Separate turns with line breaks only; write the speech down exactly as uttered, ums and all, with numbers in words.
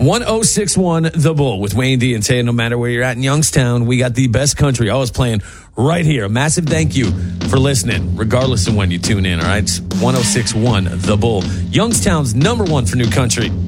one oh six one The Bull with Wayne D and Tay. No matter where you're at in Youngstown, we got the best country always playing right here. A massive thank you for listening, regardless of when you tune in, all right? It's one oh six one The Bull, Youngstown's number one for new country.